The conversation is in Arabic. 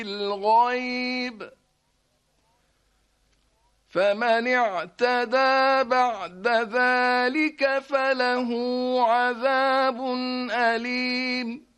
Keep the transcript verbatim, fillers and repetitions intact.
الغيب، فمن اعتدى بعد ذلك فله عذاب أليم.